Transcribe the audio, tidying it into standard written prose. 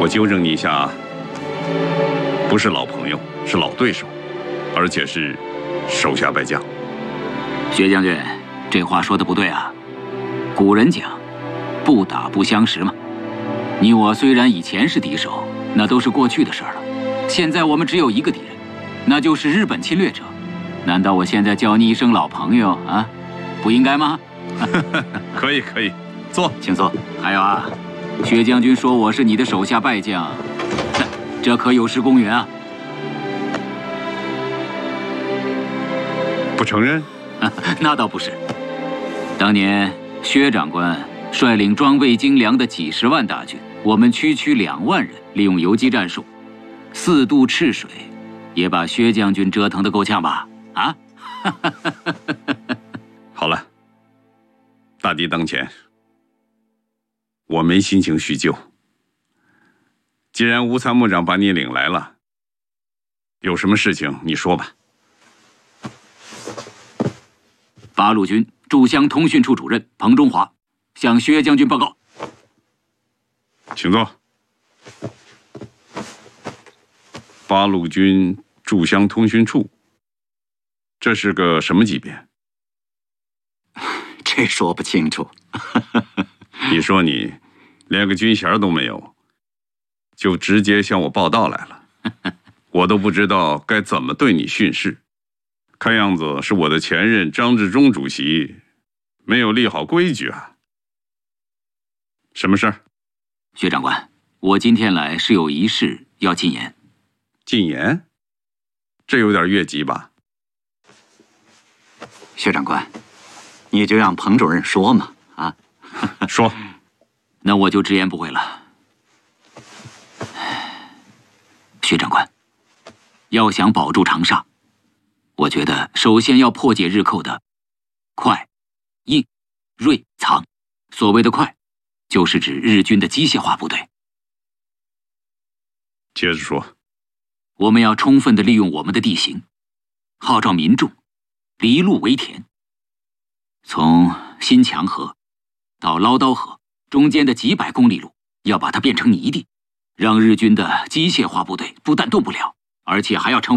纠正你一下啊，不是老朋友，是老对手，而且是手下败将。 薛将军，这话说的不对啊。古人讲，不打不相识嘛。你我虽然以前是敌手，那都是过去的事了。现在我们只有一个敌人，那就是日本侵略者。难道我现在叫你一声老朋友啊，不应该吗？ 可以可以，坐， 请坐。还有啊，薛将军说我是你的手下败将，这可有失公允啊！ 不承认？ 那倒不是。当年薛长官率领装备精良的几十万大军，我们区2万人，利用游击战术，4渡赤水，也把薛将军折腾得够呛吧？啊！ 好了，大敌当前，我没心情叙旧。既然吴参谋长把你领来了，有什么事情你说吧。 八路军驻湘通讯处主任彭中华向薛将军报告。 请坐。八路军驻湘通讯处，这是个什么级别？ 这说不清楚。 你说你连个军衔都没有，就直接向我报道来了，我都不知道该怎么对你训示。看样子是我的前任张治中主席没有立好规矩啊。什么事儿？ 薛长官，我今天来是有一事要进言。 进言？这有点越级吧？ 薛长官，你就让彭主任说嘛，啊？ 说。 那我就直言不讳了。薛长官，要想保住长沙，我觉得首先要破解日寇的快、硬、锐、藏。所谓的快，就是指日军的机械化部队。 接着说。 我们要充分地利用我们的地形，号召民众离路为田。从新墙河到捞刀河中间的几百公里路，要把它变成泥地，让日军的机械化部队不但动不了，而且还要成为